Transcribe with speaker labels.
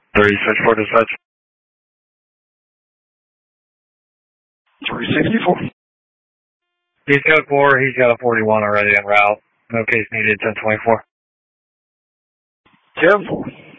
Speaker 1: 364 dispatch.
Speaker 2: 364.
Speaker 1: He's got 4, he's got a 41 already en route. No case needed, 1024.
Speaker 2: 10-4.